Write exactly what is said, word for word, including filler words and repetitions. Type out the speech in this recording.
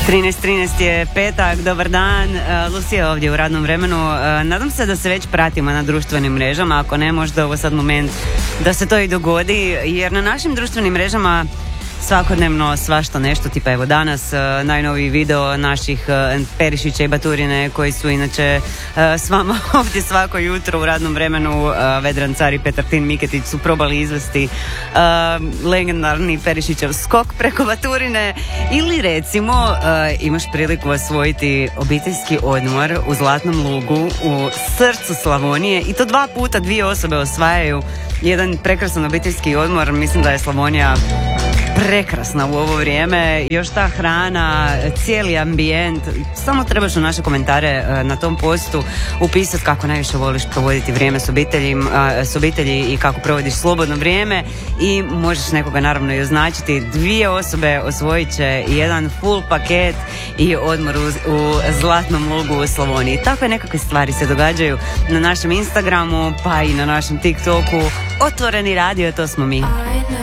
trinaest trinaest je petak, dobar dan, Lucija ovdje u radnom vremenu. Nadam se da se već pratimo na društvenim mrežama, ako ne možda ovo sad moment da se to i dogodi, jer na našim društvenim mrežama svakodnevno svašta nešto, tipa evo danas uh, najnoviji video naših uh, Perišića i Baturine koji su inače uh, s vama ovdje svako jutro u radnom vremenu. uh, Vedran Car i Petar Tin Miketić su probali izvesti uh, legendarni Perišićev skok preko Baturine, ili recimo uh, imaš priliku osvojiti obiteljski odmor u Zlatnom Lugu u srcu Slavonije, i to dva puta dvije osobe osvajaju jedan prekrasan obiteljski odmor. Mislim da je Slavonija prekrasna u ovo vrijeme, još ta hrana, cijeli ambijent. Samo trebaš u naše komentare na tom postu upisati kako najviše voliš provoditi vrijeme s, s obitelji i kako provodiš slobodno vrijeme, i možeš nekoga naravno i označiti. Dvije osobe osvojit će jedan full paket i odmor u, u Zlatnom Lugu u Slavoniji. Takve nekakve stvari se događaju na našem Instagramu, pa i na našem TikToku. Otvoreni radio, to smo mi.